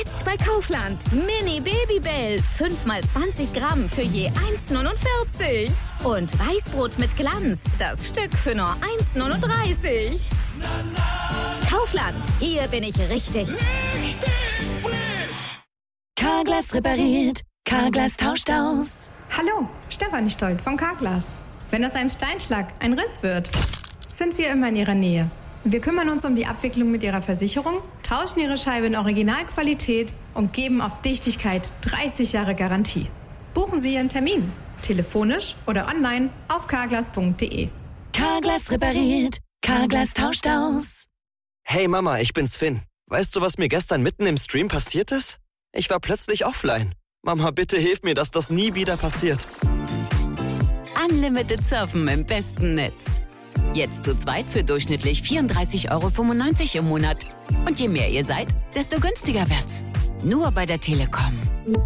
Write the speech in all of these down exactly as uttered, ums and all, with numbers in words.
Jetzt bei Kaufland. Mini Babybell. fünf mal zwanzig Gramm für je eins Komma neunundvierzig. Und Weißbrot mit Glanz. Das Stück für nur eins Komma neununddreißig. Kaufland. Hier bin ich richtig. Richtig frisch. Carglass repariert. Carglass tauscht aus. Hallo, Stefanie Stolt von Carglass. Wenn aus einem Steinschlag ein Riss wird, sind wir immer in Ihrer Nähe. Wir kümmern uns um die Abwicklung mit Ihrer Versicherung, tauschen Ihre Scheibe in Originalqualität und geben auf Dichtigkeit dreißig Jahre Garantie. Buchen Sie Ihren Termin, telefonisch oder online auf carglass punkt de. Carglass repariert. Carglass tauscht aus. Hey Mama, ich bin's Finn. Weißt du, was mir gestern mitten im Stream passiert ist? Ich war plötzlich offline. Mama, bitte hilf mir, dass das nie wieder passiert. Unlimited Surfen im besten Netz. Jetzt zu zweit für durchschnittlich vierunddreißig Euro fünfundneunzig im Monat. Und je mehr ihr seid, desto günstiger wird's. Nur bei der Telekom.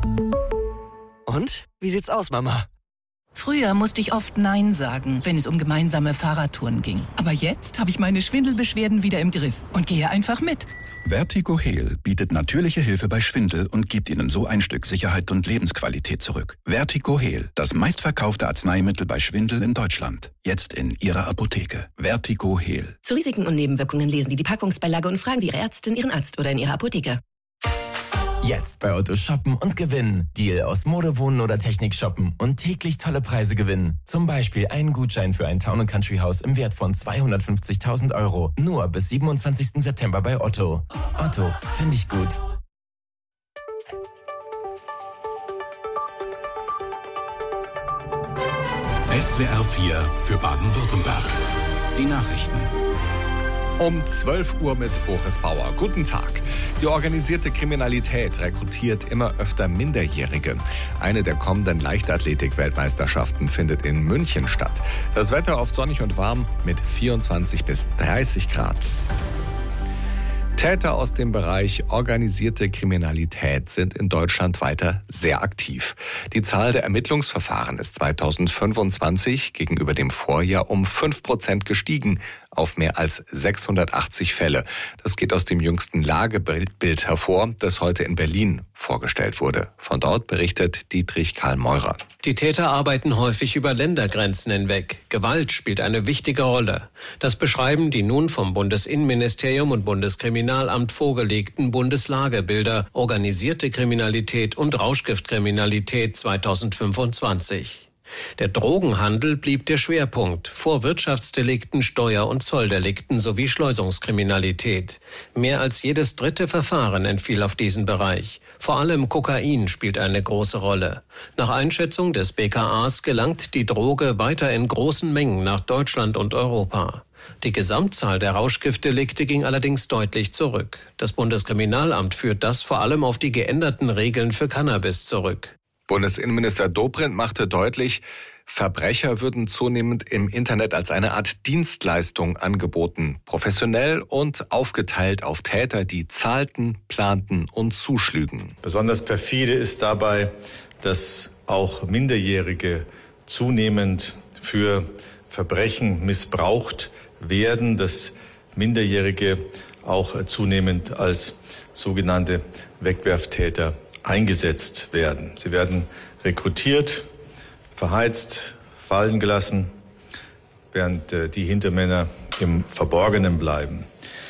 Und? Wie sieht's aus, Mama? Früher musste ich oft Nein sagen, wenn es um gemeinsame Fahrradtouren ging. Aber jetzt habe ich meine Schwindelbeschwerden wieder im Griff und gehe einfach mit. Vertigo Heal bietet natürliche Hilfe bei Schwindel und gibt Ihnen so ein Stück Sicherheit und Lebensqualität zurück. Vertigo Heal, das meistverkaufte Arzneimittel bei Schwindel in Deutschland. Jetzt in Ihrer Apotheke. Vertigo Heal. Zu Risiken und Nebenwirkungen lesen Sie die Packungsbeilage und fragen Sie Ihre Ärztin, Ihren Arzt oder in Ihrer Apotheke. Jetzt bei Otto shoppen und gewinnen. Deal aus Mode, Wohnen oder Technik shoppen und täglich tolle Preise gewinnen. Zum Beispiel einen Gutschein für ein Town and Country Haus im Wert von zweihundertfünfzigtausend Euro. Nur bis siebenundzwanzigsten September bei Otto. Otto, finde ich gut. S W R vier für Baden-Württemberg. Die Nachrichten. Um zwölf Uhr mit Boris Bauer. Guten Tag. Die organisierte Kriminalität rekrutiert immer öfter Minderjährige. Eine der kommenden Leichtathletik-Weltmeisterschaften findet in München statt. Das Wetter oft sonnig und warm mit vierundzwanzig bis dreißig Grad. Täter aus dem Bereich organisierte Kriminalität sind in Deutschland weiter sehr aktiv. Die Zahl der Ermittlungsverfahren ist zweitausendfünfundzwanzig gegenüber dem Vorjahr um fünf Prozent gestiegen auf mehr als sechshundertachtzig Fälle. Das geht aus dem jüngsten Lagebild hervor, das heute in Berlin vorgestellt wurde. Von dort berichtet Dietrich Karl Meurer. Die Täter arbeiten häufig über Ländergrenzen hinweg. Gewalt spielt eine wichtige Rolle. Das beschreiben die nun vom Bundesinnenministerium und Bundeskriminalamt vorgelegten Bundeslagebilder Organisierte Kriminalität und Rauschgiftkriminalität zweitausendfünfundzwanzig. Der Drogenhandel blieb der Schwerpunkt, vor Wirtschaftsdelikten, Steuer- und Zolldelikten sowie Schleusungskriminalität. Mehr als jedes dritte Verfahren entfiel auf diesen Bereich. Vor allem Kokain spielt eine große Rolle. Nach Einschätzung des B K As gelangt die Droge weiter in großen Mengen nach Deutschland und Europa. Die Gesamtzahl der Rauschgiftdelikte ging allerdings deutlich zurück. Das Bundeskriminalamt führt das vor allem auf die geänderten Regeln für Cannabis zurück. Bundesinnenminister Dobrindt machte deutlich, Verbrecher würden zunehmend im Internet als eine Art Dienstleistung angeboten, professionell und aufgeteilt auf Täter, die zahlten, planten und zuschlügen. Besonders perfide ist dabei, dass auch Minderjährige zunehmend für Verbrechen missbraucht werden, dass Minderjährige auch zunehmend als sogenannte Wegwerftäter eingesetzt werden. Sie werden rekrutiert, verheizt, fallen gelassen, während äh, die Hintermänner im Verborgenen bleiben.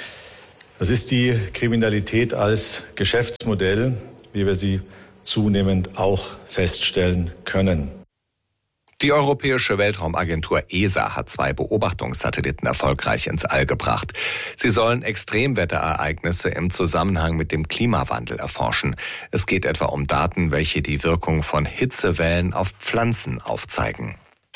Das ist die Kriminalität als Geschäftsmodell, wie wir sie zunehmend auch feststellen können. Die Europäische Weltraumagentur E S A hat zwei Beobachtungssatelliten erfolgreich ins All gebracht. Sie sollen Extremwetterereignisse im Zusammenhang mit dem Klimawandel erforschen. Es geht etwa um Daten, welche die Wirkung von Hitzewellen auf Pflanzen aufzeigen.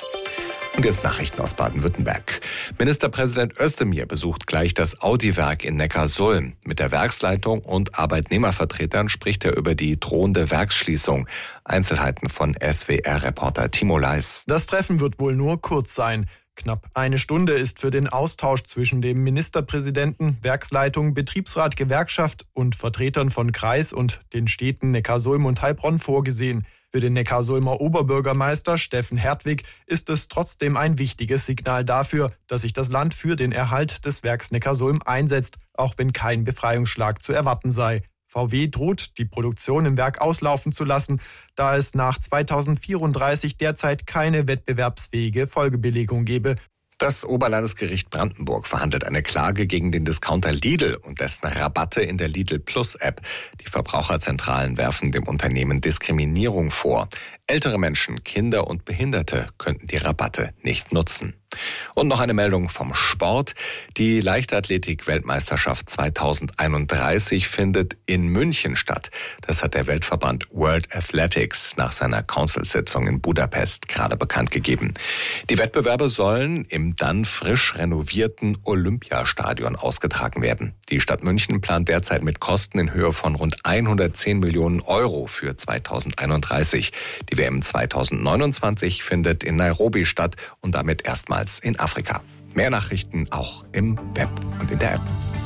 Und jetzt Nachrichten aus Baden-Württemberg. Ministerpräsident Özdemir besucht gleich das Audi-Werk in Neckarsulm. Mit der Werksleitung und Arbeitnehmervertretern spricht er über die drohende Werksschließung. Einzelheiten von S W R-Reporter Timo Leis. Das Treffen wird wohl nur kurz sein. Knapp eine Stunde ist für den Austausch zwischen dem Ministerpräsidenten, Werksleitung, Betriebsrat, Gewerkschaft und Vertretern von Kreis und den Städten Neckarsulm und Heilbronn vorgesehen. Für den Neckarsulmer Oberbürgermeister Steffen Hertwig ist es trotzdem ein wichtiges Signal dafür, dass sich das Land für den Erhalt des Werks Neckarsulm einsetzt, auch wenn kein Befreiungsschlag zu erwarten sei. V W droht, die Produktion im Werk auslaufen zu lassen, da es nach zweitausendvierunddreißig derzeit keine wettbewerbsfähige Folgebelegung gebe. Das Oberlandesgericht Brandenburg verhandelt eine Klage gegen den Discounter Lidl und dessen Rabatte in der Lidl Plus App. Die Verbraucherzentralen werfen dem Unternehmen Diskriminierung vor. Ältere Menschen, Kinder und Behinderte könnten die Rabatte nicht nutzen. Und noch eine Meldung vom Sport. Die Leichtathletik-Weltmeisterschaft zweitausendeinunddreißig findet in München statt. Das hat der Weltverband World Athletics nach seiner Council-Sitzung in Budapest gerade bekannt gegeben. Die Wettbewerbe sollen im dann frisch renovierten Olympiastadion ausgetragen werden. Die Stadt München plant derzeit mit Kosten in Höhe von rund hundertzehn Millionen Euro für zweitausendeinunddreißig. Die W M zweitausendneunundzwanzig findet in Nairobi statt und damit erstmals in Afrika. Mehr Nachrichten auch im Web und in der App.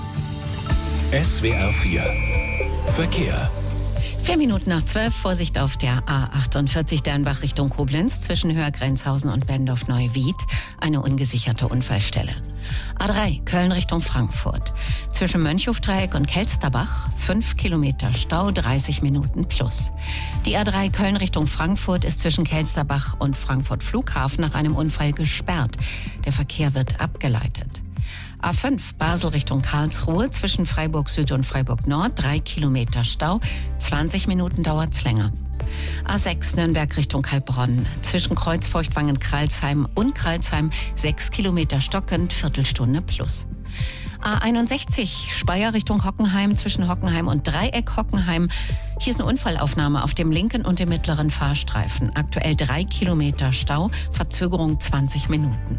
S W R vier Verkehr. Vier Minuten nach zwölf, Vorsicht auf der A achtundvierzig Dernbach Richtung Koblenz zwischen Höhergrenzhausen und Bendorf-Neuwied, eine ungesicherte Unfallstelle. A drei Köln Richtung Frankfurt. Zwischen Mönchhofdreieck und Kelsterbach fünf Kilometer Stau, dreißig Minuten plus. Die A drei Köln Richtung Frankfurt ist zwischen Kelsterbach und Frankfurt Flughafen nach einem Unfall gesperrt. Der Verkehr wird abgeleitet. A fünf Basel Richtung Karlsruhe zwischen Freiburg Süd und Freiburg Nord, drei Kilometer Stau, zwanzig Minuten dauert's länger. A sechs Nürnberg Richtung Heilbronn zwischen Kreuzfeuchtwangen-Kralsheim und Kralsheim, sechs Kilometer stockend, Viertelstunde plus. A einundsechzig Speyer Richtung Hockenheim zwischen Hockenheim und Dreieck Hockenheim. Hier ist eine Unfallaufnahme auf dem linken und dem mittleren Fahrstreifen. Aktuell drei Kilometer Stau, Verzögerung zwanzig Minuten.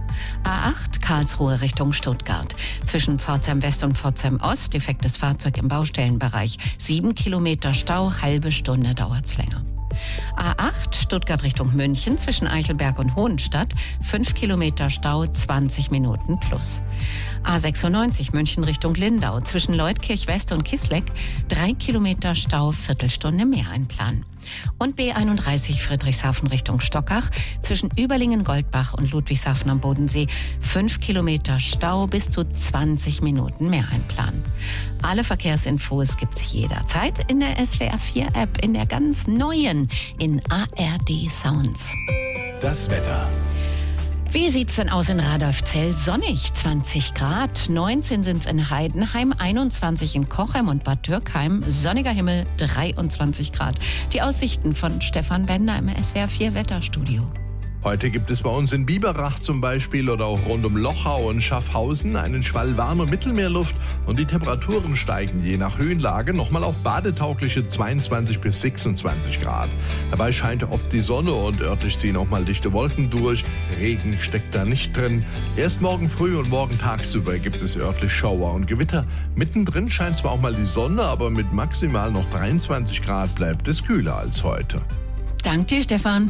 A acht Karlsruhe Richtung Stuttgart. Zwischen Pforzheim West und Pforzheim Ost, defektes Fahrzeug im Baustellenbereich. Sieben Kilometer Stau, halbe Stunde dauert's länger. A acht Stuttgart Richtung München zwischen Eichelberg und Hohenstadt. Fünf Kilometer Stau, zwanzig Minuten plus. A sechsundneunzig München Richtung Lindau zwischen Leutkirch West und Kisleck. Drei Kilometer Stau, Viertelstunde mehr einplanen. Und B einunddreißig Friedrichshafen Richtung Stockach zwischen Überlingen-Goldbach und Ludwigshafen am Bodensee. Fünf Kilometer Stau, bis zu zwanzig Minuten mehr einplanen. Alle Verkehrsinfos gibt's jederzeit in der S W R vier App, in der ganz neuen, in A R D Sounds. Das Wetter. Wie sieht's denn aus in Radolfzell? Sonnig, zwanzig Grad, neunzehn sind's in Heidenheim, einundzwanzig in Kochem und Bad Dürkheim, sonniger Himmel, dreiundzwanzig Grad. Die Aussichten von Stefan Bender im S W R vier Wetterstudio. Heute gibt es bei uns in Biberach zum Beispiel oder auch rund um Lochau und Schaffhausen einen Schwall warme Mittelmeerluft und die Temperaturen steigen je nach Höhenlage nochmal auf badetaugliche zweiundzwanzig bis sechsundzwanzig Grad. Dabei scheint oft die Sonne und örtlich ziehen auch mal dichte Wolken durch. Regen steckt da nicht drin. Erst morgen früh und morgen tagsüber gibt es örtlich Schauer und Gewitter. Mittendrin scheint zwar auch mal die Sonne, aber mit maximal noch dreiundzwanzig Grad bleibt es kühler als heute. Dank dir, Stefan.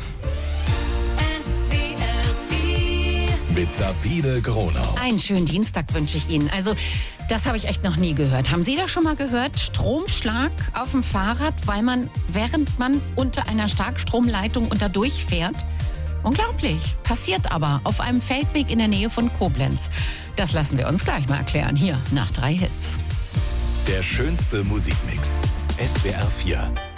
Mit Sabine Gronau. Einen schönen Dienstag wünsche ich Ihnen. Also, das habe ich echt noch nie gehört. Haben Sie das schon mal gehört? Stromschlag auf dem Fahrrad, weil man, während man unter einer Starkstromleitung unter durchfährt? Unglaublich. Passiert aber auf einem Feldweg in der Nähe von Koblenz. Das lassen wir uns gleich mal erklären. Hier, nach drei Hits. Der schönste Musikmix. S W R vier.